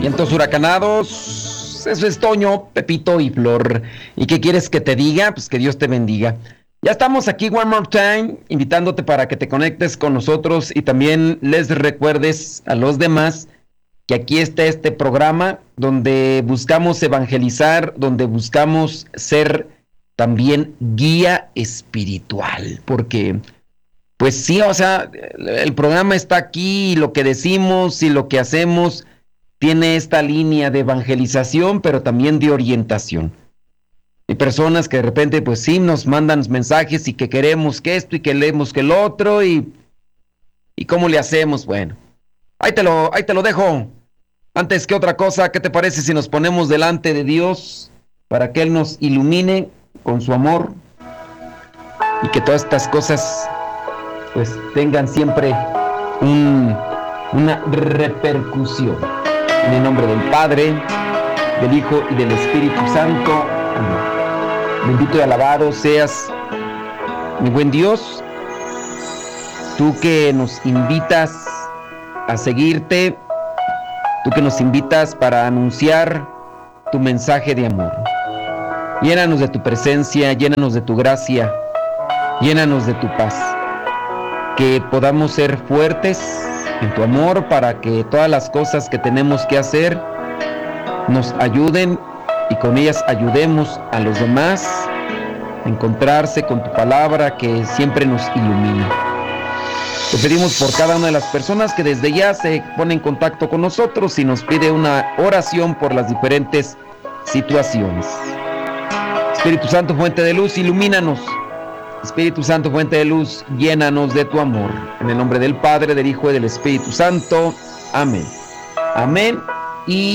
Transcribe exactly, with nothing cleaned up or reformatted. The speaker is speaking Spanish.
Vientos huracanados, eso es Toño, Pepito y Flor. ¿Y qué quieres que te diga? Pues que Dios te bendiga. Ya estamos aquí one more time, invitándote para que te conectes con nosotros y también les recuerdes a los demás que aquí está este programa donde buscamos evangelizar, donde buscamos ser también guía espiritual, porque pues sí, o sea, el programa está aquí y lo que decimos y lo que hacemos tiene esta línea de evangelización, pero también de orientación. Hay personas que de repente pues sí nos mandan mensajes y que queremos que esto y que leemos que lo otro y, y ¿cómo le hacemos? Bueno, ahí te lo, ahí te lo dejo. Antes que otra cosa, ¿qué te parece si nos ponemos delante de Dios para que Él nos ilumine con su amor y que todas estas cosas pues tengan siempre un, una repercusión? En el nombre del Padre, del Hijo y del Espíritu Santo. Amén. Bendito y alabado seas, mi buen Dios, tú que nos invitas a seguirte, tú que nos invitas para anunciar tu mensaje de amor. Llénanos de tu presencia, llénanos de tu gracia, llénanos de tu paz. Que podamos ser fuertes en tu amor para que todas las cosas que tenemos que hacer nos ayuden y con ellas ayudemos a los demás a encontrarse con tu palabra que siempre nos ilumina. Te pedimos por cada una de las personas que desde ya se pone en contacto con nosotros y nos pide una oración por las diferentes situaciones. Espíritu Santo, fuente de luz, ilumínanos. Espíritu Santo, fuente de luz, llénanos de tu amor. En el nombre del Padre, del Hijo y del Espíritu Santo. Amén. Amén. Y